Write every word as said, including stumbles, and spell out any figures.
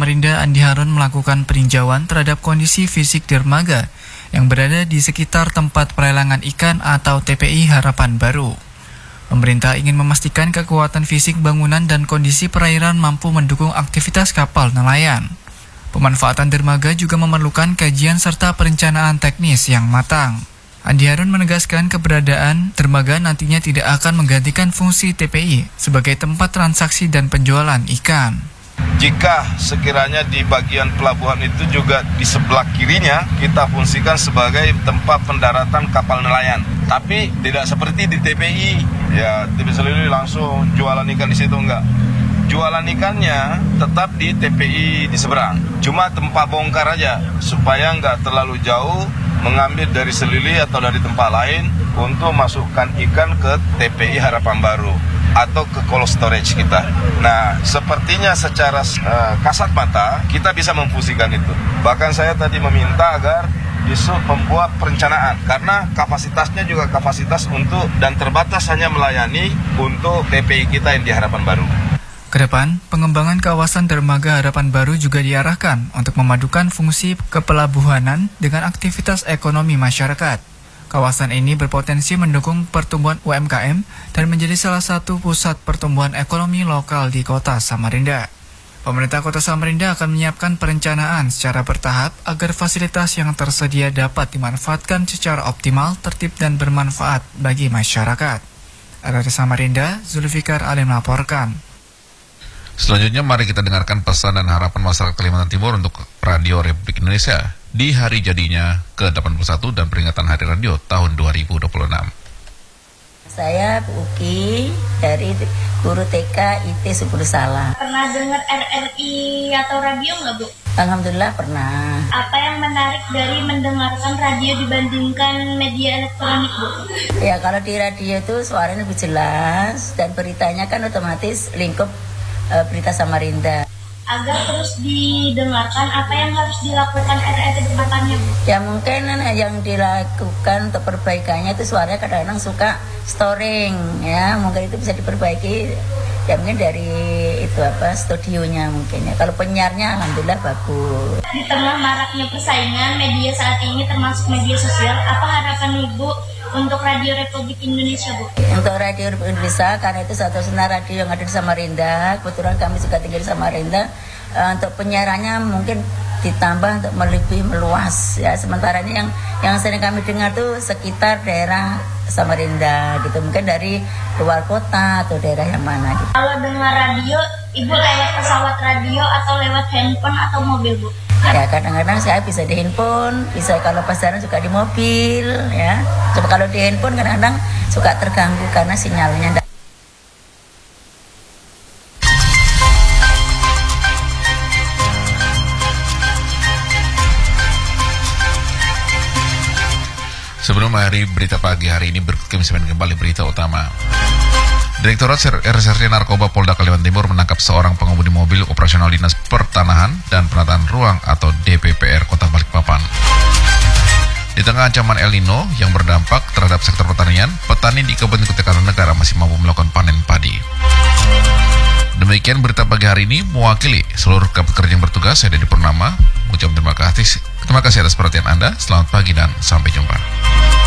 Samarinda Andi Harun melakukan peninjauan terhadap kondisi fisik dermaga yang berada di sekitar tempat pelelangan ikan atau T P I Harapan Baru. Pemerintah ingin memastikan kekuatan fisik bangunan dan kondisi perairan mampu mendukung aktivitas kapal nelayan. Pemanfaatan dermaga juga memerlukan kajian serta perencanaan teknis yang matang. Andi Harun menegaskan keberadaan dermaga nantinya tidak akan menggantikan fungsi T P I sebagai tempat transaksi dan penjualan ikan. Jika sekiranya di bagian pelabuhan itu juga di sebelah kirinya kita fungsikan sebagai tempat pendaratan kapal nelayan. Tapi tidak seperti di T P I, ya T P I Selili langsung jualan ikan di situ, enggak. Jualan ikannya tetap di T P I di seberang. Cuma tempat bongkar aja supaya enggak terlalu jauh mengambil dari Selili atau dari tempat lain untuk masukkan ikan ke T P I Harapan Baru atau ke cold storage kita. Nah, sepertinya secara uh, kasat mata kita bisa memfungsikan itu. Bahkan saya tadi meminta agar Disub membuat perencanaan karena kapasitasnya juga kapasitas untuk dan terbatas hanya melayani untuk T P I kita yang di Harapan Baru. Kedepan, pengembangan kawasan dermaga Harapan Baru juga diarahkan untuk memadukan fungsi kepelabuhanan dengan aktivitas ekonomi masyarakat. Kawasan ini berpotensi mendukung pertumbuhan U M K M dan menjadi salah satu pusat pertumbuhan ekonomi lokal di Kota Samarinda. Pemerintah Kota Samarinda akan menyiapkan perencanaan secara bertahap agar fasilitas yang tersedia dapat dimanfaatkan secara optimal, tertib, dan bermanfaat bagi masyarakat. Dari Samarinda, Zulfikar Ali melaporkan. Selanjutnya mari kita dengarkan pesan dan harapan masyarakat Kalimantan Timur untuk Radio Republik Indonesia di hari jadinya ke delapan puluh satu dan peringatan Hari Radio tahun dua ribu dua puluh enam. Saya Bu Uki dari guru T K I T Subur Salah. Pernah dengar R R I atau radio nggak, Bu? Alhamdulillah pernah. Apa yang menarik dari mendengarkan radio dibandingkan media elektronik, Bu? Ya, kalau di radio itu suaranya lebih jelas dan beritanya kan otomatis lingkup uh, berita Samarinda. Agar terus didengarkan, apa yang harus dilakukan R R I di depannya, Bu? Ya mungkin yang dilakukan untuk perbaikannya itu suaranya kadang-kadang suka storing, ya mungkin itu bisa diperbaiki. Ya mungkin dari itu apa studionya mungkin ya. Kalau penyiarnya alhamdulillah bagus. Di tengah maraknya persaingan media saat ini termasuk media sosial, apa harapan Ibu untuk Radio Republik Indonesia, Bu? Untuk Radio Republik Indonesia, karena itu satu-satunya radio yang ada di Samarinda, kebetulan kami juga tinggal di Samarinda, uh, untuk penyiarannya mungkin ditambah untuk lebih meluas ya. Sementara ini yang yang sering kami dengar tuh sekitar daerah Samarinda gitu, mungkin dari luar kota atau daerah yang mana gitu. Kalau dengar radio, Ibu lewat pesawat radio atau lewat handphone atau mobil, Bu? Ya kadang-kadang saya bisa di handphone, bisa kalau pas jalan juga di mobil ya. Coba kalau di handphone kadang-kadang suka terganggu karena sinyalnya. Sebelum mengakhiri berita pagi hari ini, berikut kami sampaikan kembali berita utama. Direktorat Reserse Narkoba Polda Kalimantan Timur menangkap seorang pengemudi mobil operasional Dinas Pertanahan dan Penataan Ruang atau D P P R Kota Balikpapan. Di tengah ancaman El Nino yang berdampak terhadap sektor pertanian, petani di Kabupaten Kutai Kartanegara masih mampu melakukan panen padi. Demikian berita pagi hari ini, mewakili seluruh pekerja yang bertugas, saya Dedi Purnama, mengucapkan terima kasih, terima kasih atas perhatian Anda, selamat pagi dan sampai jumpa.